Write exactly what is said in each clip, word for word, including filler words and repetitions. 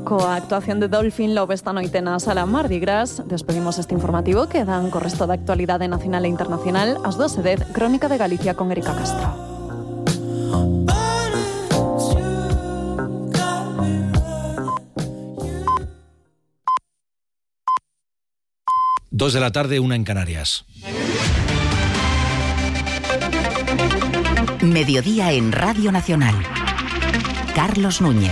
Coa actuación de Dolphin Love esta noite na Sala Mardi Gras. Despedimos este informativo que dan co resto da actualidade nacional e internacional ás doce e dez, Crónica de Galicia con Erika Castro. Dos de la tarde, una en Canarias. Mediodía en Radio Nacional. Carlos Núñez.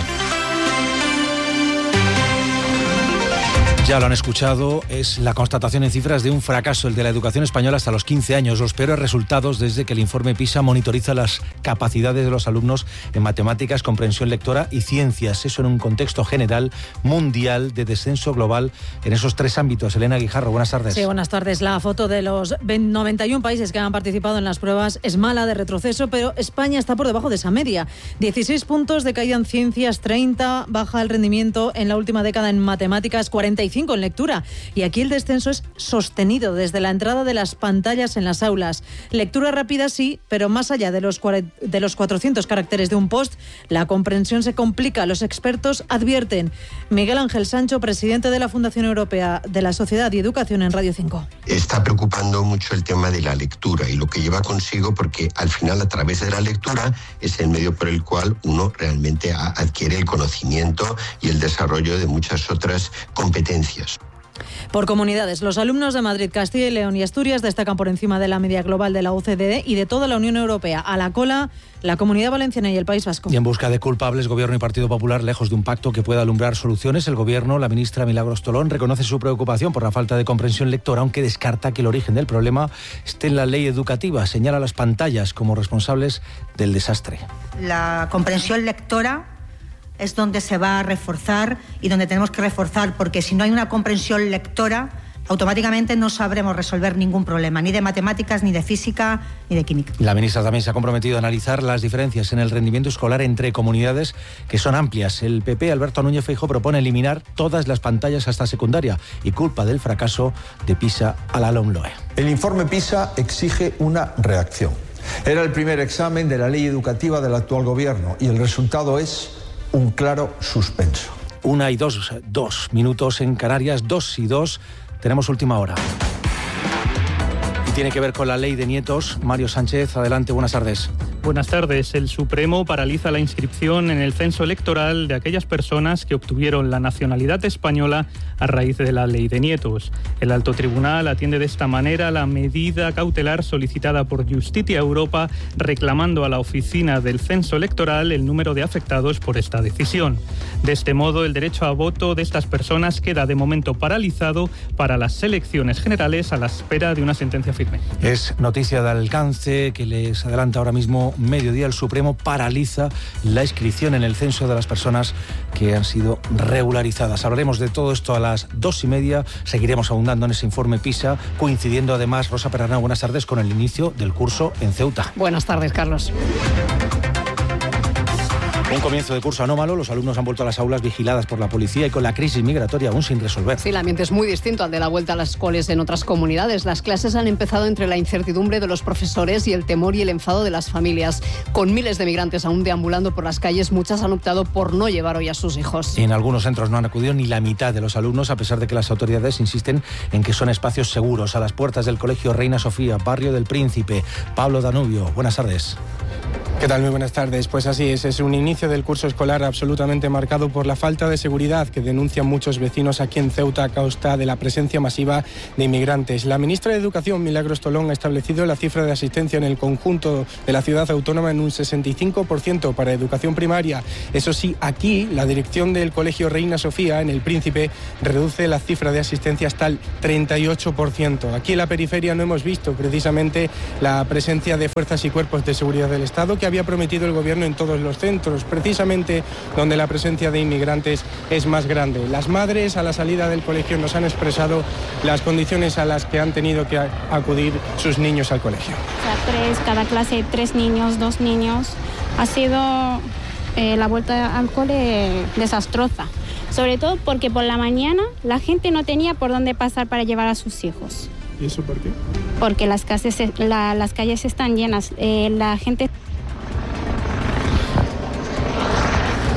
Ya lo han escuchado, es la constatación en cifras de un fracaso, el de la educación española hasta los quince años. Los peores resultados desde que el informe PISA monitoriza las capacidades de los alumnos en matemáticas, comprensión lectora y ciencias. Eso en un contexto general mundial de descenso global en esos tres ámbitos. Elena Guijarro, buenas tardes. Sí, buenas tardes. La foto de los noventa y uno países que han participado en las pruebas es mala, de retroceso, pero España está por debajo de esa media. dieciséis puntos de caída en ciencias, treinta baja el rendimiento en la última década en matemáticas, cuarenta y cinco en lectura. Y aquí el descenso es sostenido desde la entrada de las pantallas en las aulas. Lectura rápida sí, pero más allá de los, de los cuatrocientos caracteres de un post, la comprensión se complica. Los expertos advierten. Miguel Ángel Sancho, presidente de la Fundación Europea de la Sociedad y Educación en Radio cinco. Está preocupando mucho el tema de la lectura y lo que lleva consigo, porque al final a través de la lectura es el medio por el cual uno realmente adquiere el conocimiento y el desarrollo de muchas otras competencias. Por comunidades, los alumnos de Madrid, Castilla y León y Asturias destacan por encima de la media global de la O C D E y de toda la Unión Europea. A la cola, la Comunidad Valenciana y el País Vasco. Y en busca de culpables, Gobierno y Partido Popular, lejos de un pacto que pueda alumbrar soluciones, el Gobierno, la ministra Milagros Tolón, reconoce su preocupación por la falta de comprensión lectora, aunque descarta que el origen del problema esté en la ley educativa. Señala las pantallas como responsables del desastre. La comprensión lectora es donde se va a reforzar y donde tenemos que reforzar, porque si no hay una comprensión lectora, automáticamente no sabremos resolver ningún problema, ni de matemáticas, ni de física, ni de química. La ministra también se ha comprometido a analizar las diferencias en el rendimiento escolar entre comunidades, que son amplias. El P P, Alberto Núñez Feijóo, propone eliminar todas las pantallas hasta secundaria y culpa del fracaso de PISA a la LOMLOE. El informe PISA exige una reacción. Era el primer examen de la ley educativa del actual gobierno y el resultado es un claro suspenso. Una y dos, dos minutos en Canarias, dos y dos. Tenemos última hora. Y tiene que ver con la ley de nietos. Mario Sánchez, adelante, buenas tardes. Buenas tardes. El Supremo paraliza la inscripción en el censo electoral de aquellas personas que obtuvieron la nacionalidad española a raíz de la ley de nietos. El Alto Tribunal atiende de esta manera la medida cautelar solicitada por Justitia Europa, reclamando a la oficina del censo electoral el número de afectados por esta decisión. De este modo, el derecho a voto de estas personas queda de momento paralizado para las elecciones generales a la espera de una sentencia firme. Es noticia de alcance que les adelanta ahora mismo Mediodía. El Supremo paraliza la inscripción en el censo de las personas que han sido regularizadas. Hablaremos de todo esto a las dos y media. Seguiremos abundando en ese informe PISA, coincidiendo además, Rosa Perarnau, buenas tardes, con el inicio del curso en Ceuta. Buenas tardes, Carlos. Un comienzo de curso anómalo, los alumnos han vuelto a las aulas vigiladas por la policía y con la crisis migratoria aún sin resolver. Sí, el ambiente es muy distinto al de la vuelta a las escuelas en otras comunidades. Las clases han empezado entre la incertidumbre de los profesores y el temor y el enfado de las familias. Con miles de migrantes aún deambulando por las calles, muchas han optado por no llevar hoy a sus hijos. En algunos centros no han acudido ni la mitad de los alumnos, a pesar de que las autoridades insisten en que son espacios seguros. A las puertas del Colegio Reina Sofía, Barrio del Príncipe. Pablo Danubio, buenas tardes. ¿Qué tal? Muy buenas tardes. Pues así es, es un inicio del curso escolar absolutamente marcado por la falta de seguridad que denuncian muchos vecinos aquí en Ceuta a causa de la presencia masiva de inmigrantes. La ministra de Educación, Milagros Tolón, ha establecido la cifra de asistencia en el conjunto de la ciudad autónoma en un sesenta y cinco por ciento para educación primaria. Eso sí, aquí la dirección del Colegio Reina Sofía, en el Príncipe, reduce la cifra de asistencia hasta el treinta y ocho por ciento. Aquí en la periferia no hemos visto precisamente la presencia de fuerzas y cuerpos de seguridad del Estado que había prometido el gobierno en todos los centros, precisamente donde la presencia de inmigrantes es más grande. Las madres a la salida del colegio nos han expresado las condiciones a las que han tenido que acudir sus niños al colegio. O sea, tres, cada clase, tres niños, dos niños. Ha sido eh, la vuelta al cole desastrosa, sobre todo porque por la mañana la gente no tenía por dónde pasar para llevar a sus hijos. ¿Y eso por qué? Porque las calles, la, las calles están llenas, eh, la gente...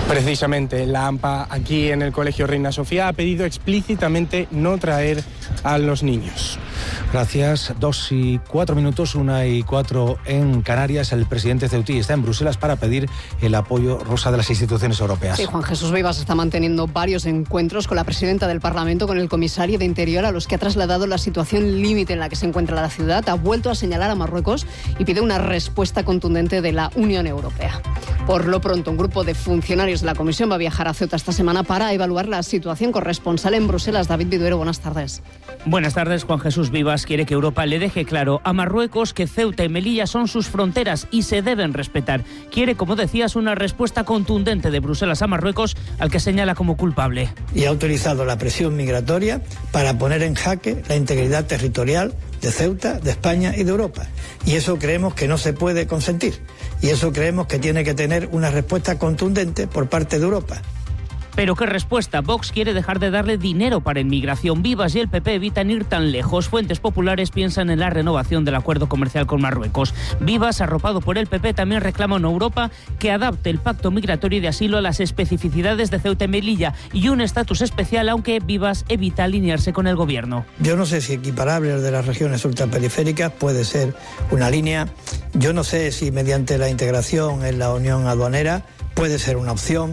Precisamente, la AMPA aquí en el Colegio Reina Sofía ha pedido explícitamente no traer a los niños. Gracias. Dos y cuatro minutos, una y cuatro en Canarias. El presidente Ceutí está en Bruselas para pedir el apoyo rosa de las instituciones europeas. Sí, Juan Jesús Vivas está manteniendo varios encuentros con la presidenta del Parlamento, con el comisario de Interior, a los que ha trasladado la situación límite en la que se encuentra la ciudad. Ha vuelto a señalar a Marruecos y pide una respuesta contundente de la Unión Europea. Por lo pronto, un grupo de funcionarios de la Comisión va a viajar a Ceuta esta semana para evaluar la situación. Corresponsal en Bruselas, David Viduero, buenas tardes. Buenas tardes. Juan Jesús Vivas quiere que Europa le deje claro a Marruecos que Ceuta y Melilla son sus fronteras y se deben respetar. Quiere, como decías, una respuesta contundente de Bruselas a Marruecos, al que señala como culpable. Y ha utilizado la presión migratoria para poner en jaque la integridad territorial de Ceuta, de España y de Europa. Y eso creemos que no se puede consentir. Y eso creemos que tiene que tener una respuesta contundente por parte de Europa. ¿Pero qué respuesta? Vox quiere dejar de darle dinero para inmigración. Vivas y el P P evitan ir tan lejos. Fuentes populares piensan en la renovación del acuerdo comercial con Marruecos. Vivas, arropado por el P P, también reclama a una Europa que adapte el pacto migratorio y de asilo a las especificidades de Ceuta y Melilla y un estatus especial, aunque Vivas evita alinearse con el gobierno. Yo no sé si equiparable al de las regiones ultraperiféricas puede ser una línea. Yo no sé si mediante la integración en la unión aduanera puede ser una opción.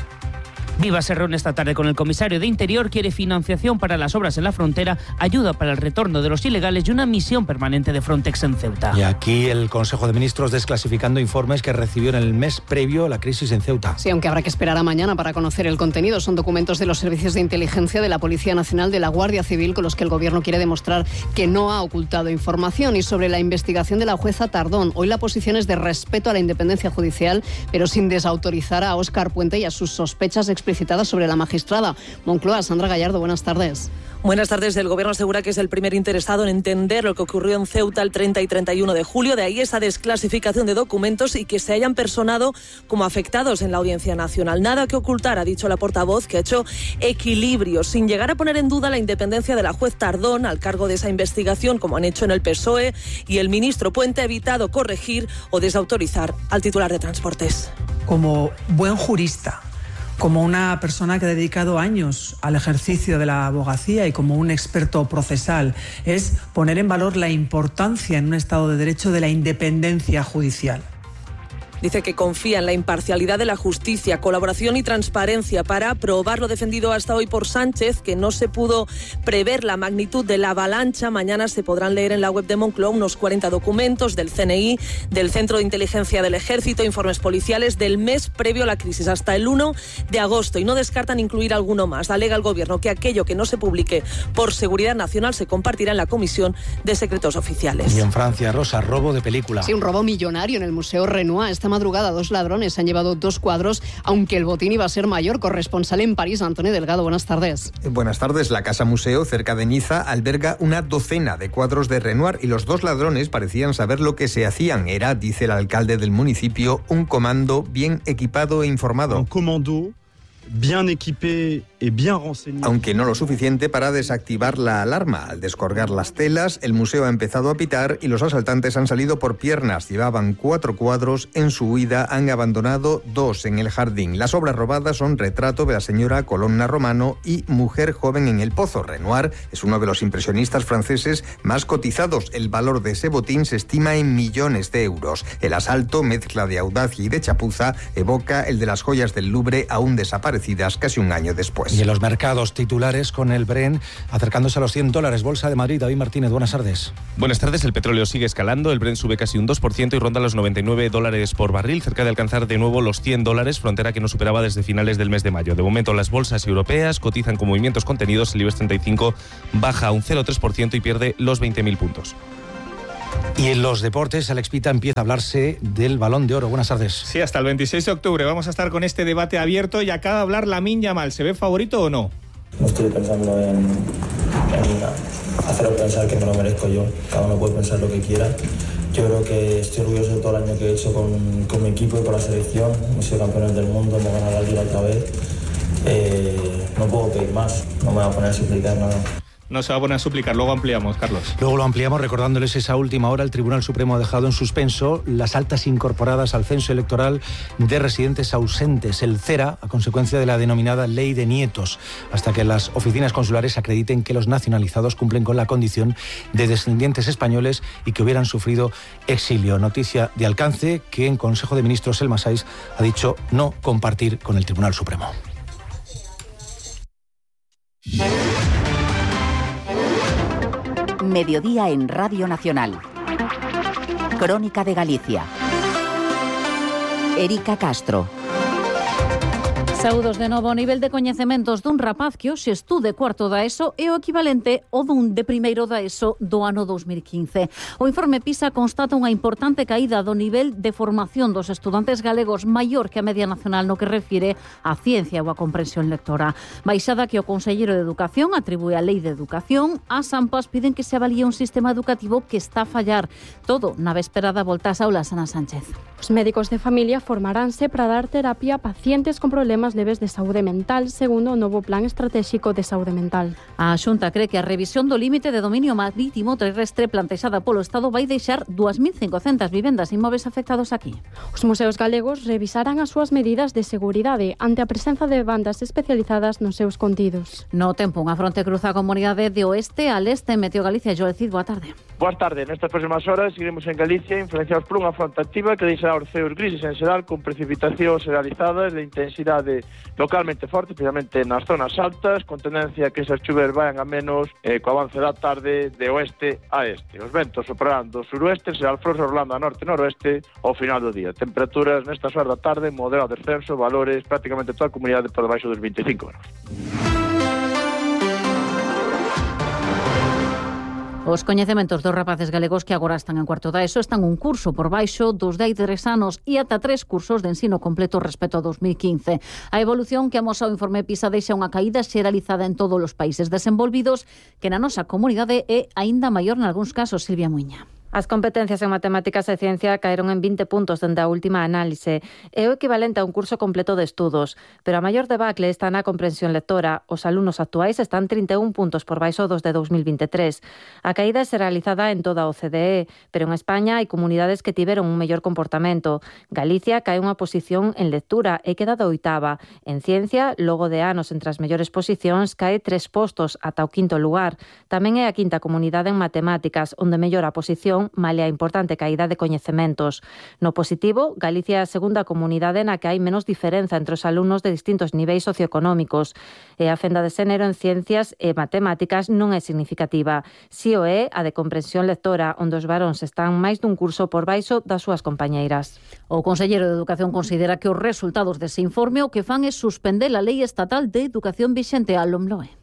Vivas se reúne esta tarde con el comisario de Interior, quiere financiación para las obras en la frontera, ayuda para el retorno de los ilegales y una misión permanente de Frontex en Ceuta. Y aquí el Consejo de Ministros desclasificando informes que recibió en el mes previo a la crisis en Ceuta. Sí, aunque habrá que esperar a mañana para conocer el contenido. Son documentos de los servicios de inteligencia de la Policía Nacional, de la Guardia Civil, con los que el Gobierno quiere demostrar que no ha ocultado información. Y sobre la investigación de la jueza Tardón, hoy la posición es de respeto a la independencia judicial, pero sin desautorizar a Óscar Puente y a sus sospechas explicitadas sobre la magistrada. Moncloa, Sandra Gallardo, buenas tardes. Buenas tardes. El Gobierno asegura que es el primer interesado en entender lo que ocurrió en Ceuta el treinta y treinta y uno de julio. De ahí esa desclasificación de documentos y que se hayan personado como afectados en la Audiencia Nacional. Nada que ocultar, ha dicho la portavoz, que ha hecho equilibrio, sin llegar a poner en duda la independencia de la juez Tardón al cargo de esa investigación, como han hecho en el P S O E, y el ministro Puente ha evitado corregir o desautorizar al titular de Transportes. Como buen jurista, como una persona que ha dedicado años al ejercicio de la abogacía y como un experto procesal, es poner en valor la importancia en un Estado de Derecho de la independencia judicial. Dice que confía en la imparcialidad de la justicia, colaboración y transparencia para aprobar lo defendido hasta hoy por Sánchez, que no se pudo prever la magnitud de la avalancha. Mañana se podrán leer en la web de Moncloa unos cuarenta documentos del C N I, del Centro de Inteligencia del Ejército, informes policiales del mes previo a la crisis, hasta el uno de agosto. Y no descartan incluir alguno más. Alega el Gobierno que aquello que no se publique por seguridad nacional se compartirá en la Comisión de Secretos Oficiales. Y en Francia, Rosa, robo de película. Sí, un robo millonario en el Museo Renoir. Esta madrugada dos ladrones se han llevado dos cuadros, aunque el botín iba a ser mayor. Corresponsal en París, Antonio Delgado, buenas tardes. Buenas tardes. La Casa Museo, cerca de Niza, alberga una docena de cuadros de Renoir y los dos ladrones parecían saber lo que se hacían. Era, dice el alcalde del municipio, un comando bien equipado e informado. Un comando bien equipé y bien renseñado. Aunque no lo suficiente para desactivar la alarma. Al descolgar las telas, el museo ha empezado a pitar y los asaltantes han salido por piernas. Llevaban cuatro cuadros. En su huida han abandonado dos en el jardín. Las obras robadas son Retrato de la señora Colonna Romano y Mujer joven en el pozo. Renoir es uno de los impresionistas franceses más cotizados. El valor de ese botín se estima en millones de euros. El asalto, mezcla de audacia y de chapuza, evoca el de las joyas del Louvre aún desaparecidas casi un año después. Y en los mercados titulares con el Brent acercándose a los cien dólares. Bolsa de Madrid, David Martínez, buenas tardes. Buenas tardes. El petróleo sigue escalando. El Brent sube casi un dos por ciento y ronda los noventa y nueve dólares por barril, cerca de alcanzar de nuevo los cien dólares, frontera que no superaba desde finales del mes de mayo. De momento, las bolsas europeas cotizan con movimientos contenidos. El IBEX treinta y cinco baja un cero coma tres por ciento y pierde los veinte mil puntos. Y en los deportes, Alex Pita, empieza a hablarse del Balón de Oro. Buenas tardes. Sí, hasta el veintiséis de octubre vamos a estar con este debate abierto y acaba de hablar Lamine Yamal. ¿Se ve favorito o no? No estoy pensando en, en haceros pensar que me lo merezco yo. Cada uno puede pensar lo que quiera. Yo creo que estoy orgulloso de todo el año que he hecho con, con mi equipo y con la selección. Hemos sido campeones del mundo, hemos ganado la Liga otra vez. Eh, no puedo pedir más, no me voy a poner a suplicar nada. no se va a poner a suplicar. Luego ampliamos, Carlos. Luego lo ampliamos recordándoles esa última hora. El Tribunal Supremo ha dejado en suspenso las altas incorporadas al censo electoral de residentes ausentes, el CERA, a consecuencia de la denominada Ley de Nietos, hasta que las oficinas consulares acrediten que los nacionalizados cumplen con la condición de descendientes españoles y que hubieran sufrido exilio. Noticia de alcance que en Consejo de Ministros el Masais ha dicho no compartir con el Tribunal Supremo. Mediodía en Radio Nacional. Crónica de Galicia. Erika Castro. Saúdos de novo. O nivel de coñecementos dun rapaz que hoxe estude cuarto da ESO é o equivalente ao dun de primeiro da ESO do ano dos mil quince. O informe PISA constata unha importante caída do nivel de formación dos estudantes galegos maior que a media nacional no que refire á ciencia ou á comprensión lectora. Baixada que o Conselleiro de Educación atribúe a Lei de Educación, as AMPAs piden que se avalie un sistema educativo que está a fallar. Todo na véspera da volta ás aulas, Ana Sánchez. Os médicos de familia formaránse para dar terapia a pacientes con problemas leves de saúde mental, segundo o novo Plan Estratégico de Saúde Mental. A Xunta cree que a revisión do límite de dominio marítimo terrestre plantexada polo Estado vai deixar dúas mil cincocentas vivendas inmóveis afectados aquí. Os museos galegos revisarán as súas medidas de seguridade ante a presenza de bandas especializadas nos seus contidos. No tempo, unha fronte cruza a comunidade de oeste a leste. Meteo Galicia, Joel Cid, boa tarde. Boa tarde. Nestas próximas horas seguiremos en Galicia influenciados por unha fronte activa que deixará os ceos grises en xeral con precipitacións generalizadas de intensidade localmente forte, especialmente nas zonas altas, con tendencia que esas chuvas vayan a menos eh, co avance da tarde de oeste a este. Os ventos soprarán do suroeste, será alfroso rolando a norte-noroeste ao final do día. Temperaturas nestas horas da tarde, moderado descenso, valores prácticamente toda a comunidade por debaixo dos veinticinco graus. Os coñecementos dos rapaces galegos que agora están en cuarto da ESO están un curso por baixo dos de hai tres anos e ata tres cursos de ensino completo respecto a dos mil quince. A evolución que amosa o informe PISA deixa unha caída xeralizada en todos os países desenvolvidos que na nosa comunidade é aínda maior nalgúns casos, Silvia Muiña. As competencias en matemáticas e ciencia caeron en vinte puntos dende a última análise. É o equivalente a un curso completo de estudos, pero a maior debacle está na comprensión lectora. Os alumnos actuais están trinta e un puntos por baixo dos de dos mil veintitrés. A caída é realizada en toda a O C D E, pero en España hai comunidades que tiveron un mellor comportamento. Galicia cae unha posición en lectura e queda de oitava. En ciencia, logo de anos entre as mellores posicións, cae tres postos ata o quinto lugar. Tamén é a quinta comunidade en matemáticas, onde mellora a posición malia a importante caída de coñecementos. No positivo, Galicia é a segunda comunidade na que hai menos diferenza entre os alumnos de distintos niveis socioeconómicos. E a fenda de xénero en ciencias e matemáticas non é significativa. Si o é a de comprensión lectora, onde os varóns están máis dun curso por baixo das súas compañeiras. O Conselleiro de Educación considera que os resultados dese informe o que fan é suspender a Lei Estatal de Educación vixente a LOMLOE.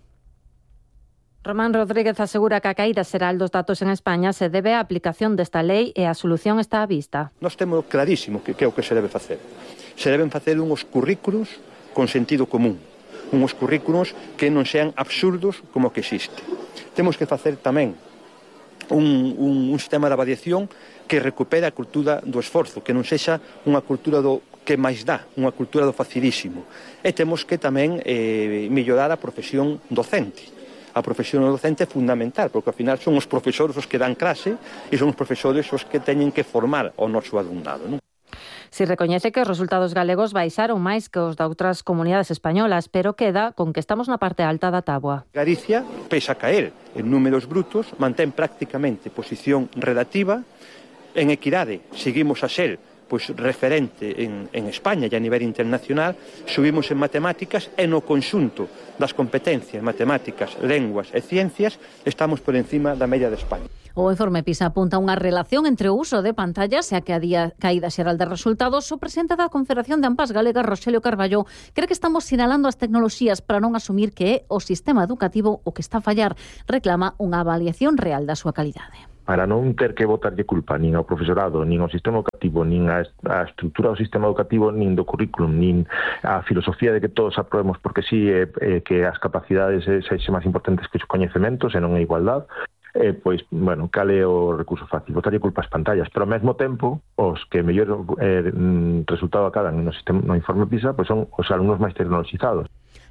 Román Rodríguez asegura que a caída xeral dos datos en España se debe á aplicación desta lei e a solución está á vista. Nós temos clarísimo que, que é o que se debe facer. Se deben facer unhos currículos con sentido común, unhos currículos que non sean absurdos como o que existe. Temos que facer tamén un, un, un sistema de avaliación que recupere a cultura do esforzo, que non sexa unha cultura do que máis dá, unha cultura do facilísimo. E temos que tamén eh, mellorar a profesión docente. A profesión docente é fundamental, porque ao final son os profesores os que dan clase e son os profesores os que teñen que formar o noso alumnado, non? Si recoñece que os resultados galegos baixaron máis que os de outras comunidades españolas, pero queda con que estamos na parte alta da táboa. Galicia, pese a caer en números brutos, mantén prácticamente posición relativa. En equidade, seguimos a ser pois referente en, en España e a nivel internacional, subimos en matemáticas e no conxunto das competencias matemáticas, lenguas e ciencias estamos por encima da media de España. O informe PISA apunta unha relación entre o uso de pantallas e a caída xeral de resultados. O presidente da Confederación de AMPAs Galega, Roxelio Carballo, cree que estamos sinalando as tecnoloxías para non asumir que é o sistema educativo o que está a fallar. Reclama unha avaliación real da súa calidade. Para non ter que botarlle culpa nin ao profesorado, nin ao sistema educativo, nin a, a estrutura do sistema educativo, nin do currículum, nin a filosofía de que todos aprobemos porque sí, eh, eh, que as capacidades eh, sexen máis importantes que os coñecementos e non a igualdade, eh, pois, bueno, cal é o recurso fácil? Botarlle culpa ás pantallas, pero ao mesmo tempo, os que mellor eh, resultado acadan no, sistema, no informe PISA, pois son os alumnos máis tecnoloxizados.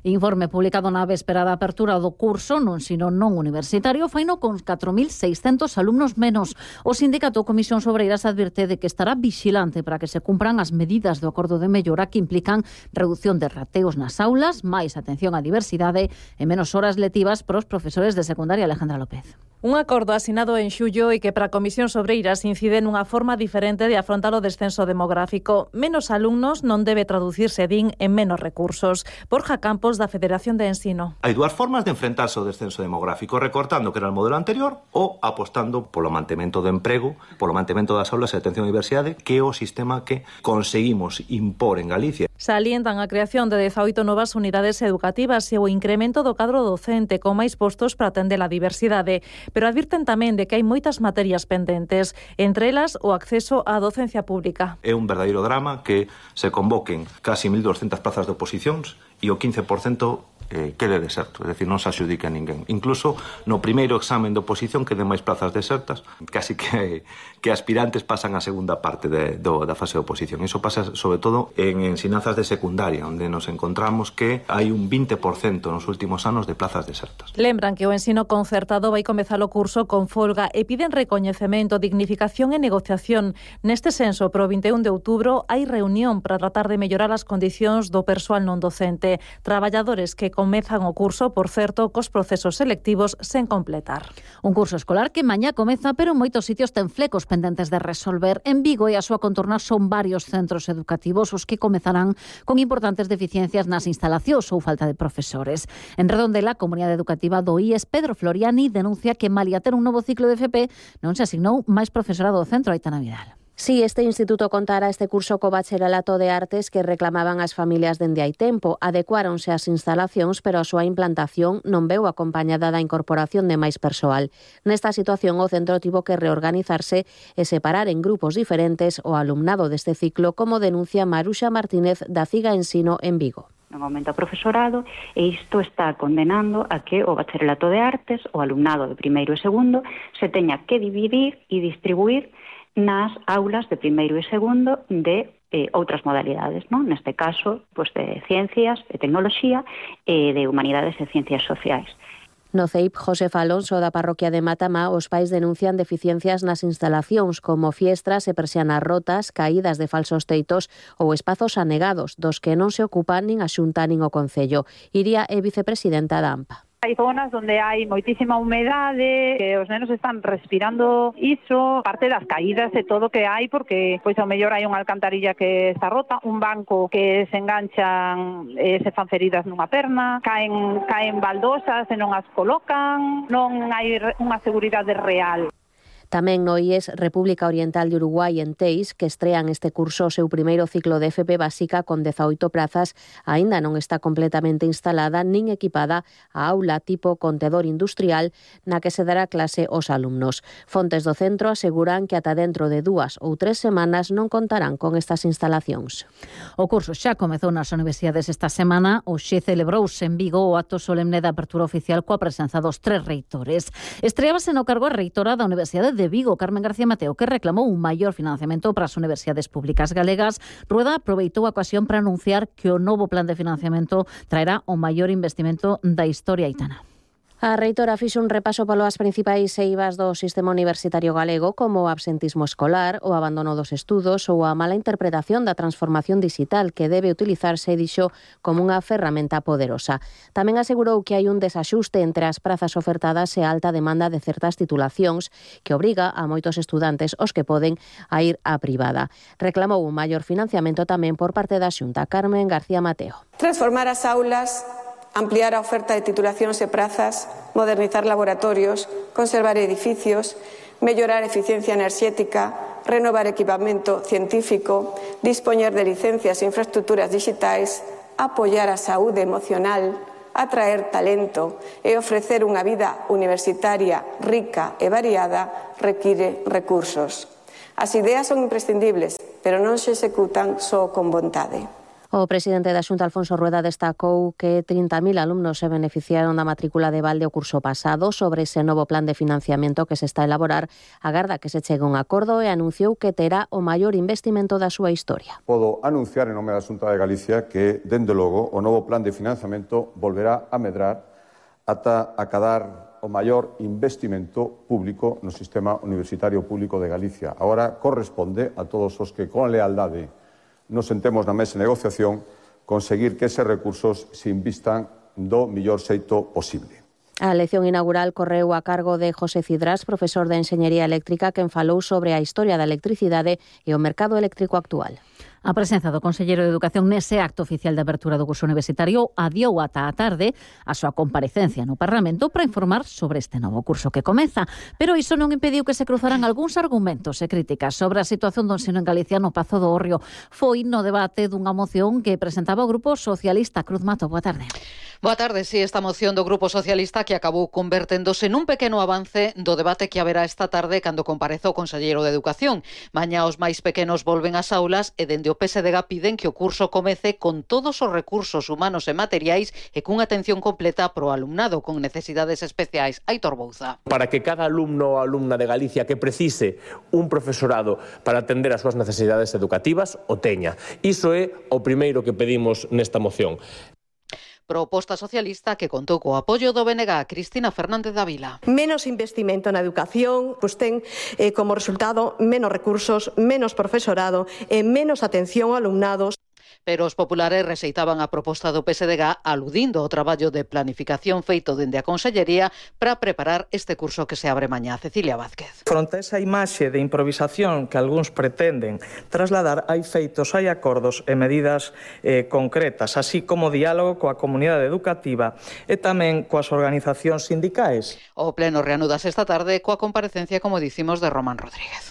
Informe publicado na véspera da apertura do curso no ensino non universitario faino con catro mil seiscentos alumnos menos. O sindicato Comisión Obreiras advirte de que estará vigilante para que se cumpran as medidas do acordo de mellora que implican reducción de rateos nas aulas, máis atención á diversidade e menos horas letivas para os profesores de secundaria. Alejandra López. Un acordo asinado en xullo e que para a Comisión Obreiras incide nunha forma diferente de afrontar o descenso demográfico. Menos alumnos non debe traducirse, din, en menos recursos. Borja Campos, da Federación de Ensino. Hai dúas formas de enfrentarse ao descenso demográfico, recortando, que era o modelo anterior, ou apostando polo mantemento do emprego, polo mantemento das aulas e atención á diversidade, que é o sistema que conseguimos impor en Galicia. Salientan a creación de dezaoito novas unidades educativas e o incremento do cadro docente con máis postos para atender a diversidade. Pero advirten tamén de que hai moitas materias pendentes, entre elas o acceso á docencia pública. É un verdadeiro drama que se convoquen casi mil doscientas plazas de oposicións e o quince por cento eh, quede deserto, é dicir, non se adxudica a ninguén. Incluso no primeiro examen de oposición queden máis plazas desertas, casi que, que aspirantes pasan a segunda parte de, do, da fase de oposición. Iso pasa sobre todo en ensinanzas de secundaria, onde nos encontramos que hai un vinte por cento nos últimos anos de plazas desertas. Lembran que o ensino concertado vai comezar o curso con folga e piden recoñecemento, dignificación e negociación. Neste senso, pro vinte e un de outubro hai reunión para tratar de mellorar as condicións do persoal non docente, traballadores que comezan o curso, por certo, cos procesos selectivos sen completar. Un curso escolar que mañá comeza, pero en moitos sitios ten flecos pendentes de resolver. En Vigo e a súa contorna son varios centros educativos os que comezarán con importantes deficiencias nas instalacións ou falta de profesores. En Redondela, a comunidade educativa do I E S, Pedro Floriani, denuncia que malia ter un novo ciclo de F P non se asignou máis profesorado ao centro. Aitana Vidal. Sí, este instituto contara este curso co bacharelato de artes que reclamaban as familias dende hai tempo. Adecuáronse as instalacións, pero a súa implantación non veu acompañada da incorporación de máis persoal. Nesta situación, o centro tivo que reorganizarse e separar en grupos diferentes o alumnado deste ciclo, como denuncia Maruxa Martínez, da Ciga Ensino en Vigo. Non aumenta o profesorado e isto está condenando a que o bacharelato de artes, o alumnado de primeiro e segundo, se teña que dividir e distribuir nas aulas de primeiro e segundo de eh, outras modalidades, non? Neste caso, pois de ciencias e tecnoloxía e de humanidades e ciencias sociais. No C E I P Josef Alonso, da parroquia de Matamá, os pais denuncian deficiencias nas instalacións como fiestras e persianas rotas, caídas de falsos teitos ou espazos anegados, dos que non se ocupan nin a Xunta nin o Concello. Iria é vicepresidenta da A M P A. Hai zonas onde hai moitísima humedade, que os nenos están respirando iso, parte das caídas e todo que hai, porque pois ao mellor hai unha alcantarilla que está rota, un banco que se enganchan e se fan feridas nunha perna, caen, caen baldosas e non as colocan, non hai unha seguridade real. Tamén no I E S República Oriental de Uruguai en Teis, que estrean este curso o seu primeiro ciclo de F P básica con dezaoito prazas, aínda non está completamente instalada nin equipada a aula tipo contedor industrial na que se dará clase aos alumnos. Fontes do centro aseguran que ata dentro de dúas ou tres semanas non contarán con estas instalacións. O curso xa comezou nas universidades esta semana. Hoxe celebrouse en Vigo o acto solemne da apertura oficial coa presenza dos tres reitores. Estreábase no cargo a reitora da Universidade de Vigo, Carmen García Mateo, que reclamou un maior financiamento para as universidades públicas galegas. Rueda aproveitou a ocasión para anunciar que o novo plan de financiamento traerá o maior investimento da historia. Aitana. A reitora fixo un repaso polas principais eivas do sistema universitario galego, como o absentismo escolar, o abandono dos estudos ou a mala interpretación da transformación digital, que debe utilizarse, dixo, como unha ferramenta poderosa. Tamén asegurou que hai un desaxuste entre as prazas ofertadas e a alta demanda de certas titulacións, que obriga a moitos estudantes, os que poden, a ir á privada. Reclamou un maior financiamento tamén por parte da Xunta. Carmen García Mateo. Transformar as aulas, ampliar a oferta de titulacións e prazas, modernizar laboratorios, conservar edificios, mellorar a eficiencia enerxética, renovar equipamento científico, dispoñer de licencias e infraestructuras digitais, apoiar a saúde emocional, atraer talento e ofrecer unha vida universitaria rica e variada require recursos. As ideas son imprescindibles, pero non se executan só con vontade. O presidente da Xunta, Alfonso Rueda, destacou que trinta mil alumnos se beneficiaron da matrícula de balde o curso pasado. Sobre ese novo plan de financiamento que se está a elaborar, agarda que se chegue un acordo e anunciou que terá o maior investimento da súa historia. Podo anunciar en nome da Xunta de Galicia que, dende logo, o novo plan de financiamento volverá a medrar ata acadar o maior investimento público no sistema universitario público de Galicia. Agora corresponde a todos os que con lealdade nos sentemos na mesa de negociación conseguir que eses recursos se invistan do mellor xeito posible. A lección inaugural correu a cargo de José Cidrás, profesor de Enxeñería Eléctrica, quen falou sobre a historia da electricidade e o mercado eléctrico actual. A presenza do conselleiro de Educación nese acto oficial de abertura do curso universitario adiou ata a tarde a súa comparecencia no Parlamento para informar sobre este novo curso que comeza. Pero iso non impediu que se cruzaran algúns argumentos e críticas sobre a situación do ensino en Galicia no Pazo do Hórreo. Foi no debate dunha moción que presentaba o Grupo Socialista. Cruz Mato, boa tarde. Boa tarde, sí, esta moción do Grupo Socialista que acabou converténdose nun pequeno avance do debate que haberá esta tarde cando compareza o conselleiro de Educación. Mañá os máis pequenos volven ás aulas e dende o P S D G piden que o curso comece con todos os recursos humanos e materiais e cunha atención completa pro alumnado con necesidades especiais. Aitor Bouza. Para que cada alumno ou alumna de Galicia que precise un profesorado para atender as súas necesidades educativas o teña. Iso é o primeiro que pedimos nesta moción. Proposta socialista que contou co apoio do B N G, Cristina Fernández Dávila. Menos investimento na educación, pois ten eh, como resultado menos recursos, menos profesorado e menos atención ao alumnado. Pero os populares rexeitaban a proposta do P S D G aludindo ao traballo de planificación feito dende a Consellería para preparar este curso que se abre mañá. Cecilia Vázquez. Fronte a esa imaxe de improvisación que algúns pretenden trasladar, hai feitos, hai acordos e medidas eh, concretas, así como diálogo coa comunidade educativa e tamén coas organizacións sindicais. O pleno reanudas esta tarde coa comparecencia, como dicimos, de Román Rodríguez.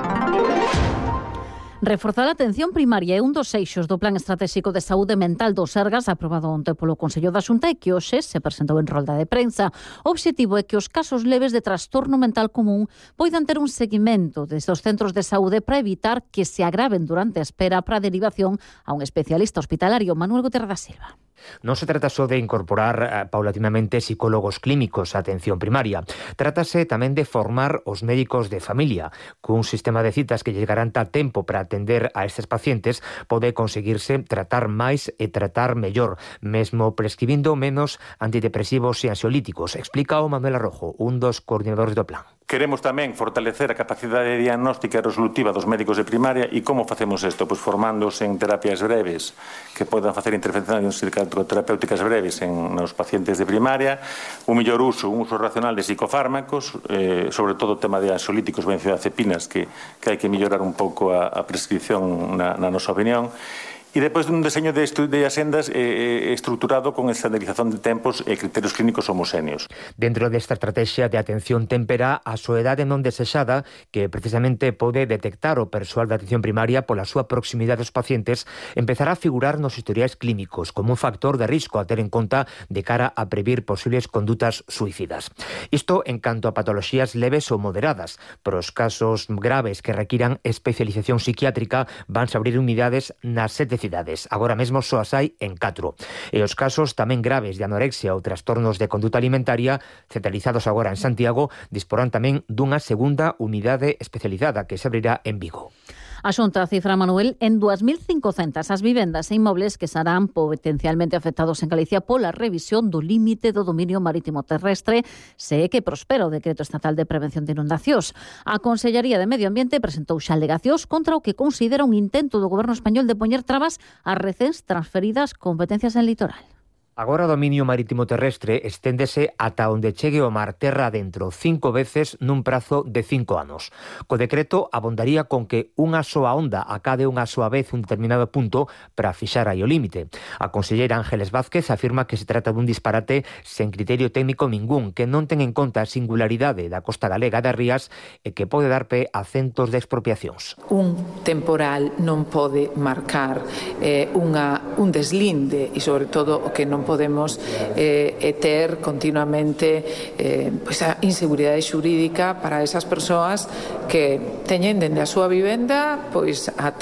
Reforzar a atención primaria é un dos eixos do Plan Estratégico de Saúde Mental do Sergas aprobado onte polo Consello da Xunta e que hoxe se presentou en rolda de prensa. O obxectivo é que os casos leves de trastorno mental común poidan ter un seguimento desde os centros de saúde para evitar que se agraven durante a espera para a derivación a un especialista hospitalario. Manuel Guterra da Silva. Non se trata só de incorporar eh, paulatinamente psicólogos clínicos á atención primaria. Trátase tamén de formar os médicos de familia. Cun sistema de citas que lle garanta tempo para atender a estes pacientes, pode conseguirse tratar máis e tratar mellor, mesmo prescribindo menos antidepresivos e ansiolíticos. Explica o Manuel Arrojo, un dos coordinadores do plan. Queremos tamén fortalecer a capacidade diagnóstica e resolutiva dos médicos de primaria. E como facemos isto? Pois formándose en terapias breves que podan facer intervencións terapéuticas breves en nos pacientes de primaria, un mellor uso, un uso racional de psicofármacos, eh, sobre todo o tema de ansiolíticos, benzodiazepinas, que, que hai que mellorar un pouco a, a prescripción na, na nosa opinión. E depois dun deseño de, de asendas eh, estruturado con estandarización de tempos e criterios clínicos homogéneos. Dentro desta estrategia de atención témpera, a soedade non desexada, que precisamente pode detectar o persoal de atención primaria pola súa proximidade aos pacientes, empezará a figurar nos historiais clínicos como un factor de risco a ter en conta de cara a previr posibles condutas suicidas. Isto en canto a patoloxías leves ou moderadas. Para os casos graves que requiran especialización psiquiátrica, vanse abrir unidades nas sete cidades. Agora mesmo só as hai en catro. E os casos tamén graves de anorexia ou trastornos de conduta alimentaria, centralizados agora en Santiago, disporán tamén dunha segunda unidade especializada que se abrirá en Vigo. A Xunta cifra, Manuel, en dúas mil cincocentas as vivendas e inmobles que serán potencialmente afectados en Galicia pola revisión do límite do dominio marítimo terrestre, se é que prospera o Decreto Estatal de Prevención de Inundacións. A Consellería de Medio Ambiente presentou xa alegacións contra o que considera un intento do Goberno español de poñer trabas ás recens transferidas competencias en litoral. Agora o dominio marítimo terrestre esténdese ata onde chegue o mar terra adentro cinco veces nun prazo de cinco anos. Co decreto abondaría con que unha soa onda acade unha soa vez un determinado punto para fixar aí o límite. A conselleira Ángeles Vázquez afirma que se trata dun disparate sen criterio técnico ningún, que non ten en conta a singularidade da costa galega das rías e que pode dar pé a centos de expropiacións. Un temporal non pode marcar eh, unha, un deslinde e sobre todo o que non podemos eh, ter continuamente eh, pues a inseguridade xurídica para esas persoas que teñen dende a súa vivenda pois a